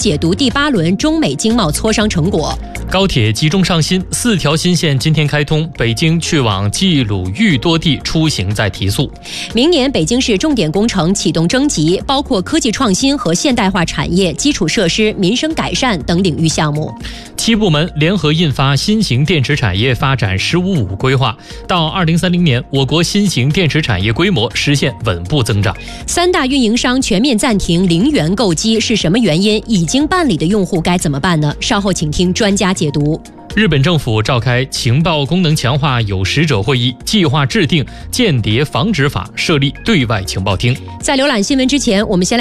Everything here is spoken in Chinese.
解读第8轮中美经贸磋商成果。 高铁集中上新，4条新线今天开通，北京去往冀鲁豫多地出行在提速。 明年北京市重点工程启动征集，包括科技创新和现代化产业、基础设施、民生改善等领域项目。 7部门联合印发新型电池产业发展“15+5”规划，到2030年，我国新型电池产业规模实现稳步增长。 3大运营商全面暂停零元购机是什么原因？已经办理的用户该怎么办呢？稍后请听专家解读。 日本政府召开情报功能强化有识者会议，计划制定间谍防止法，设立对外情报厅。 在浏览新闻之前，我们先来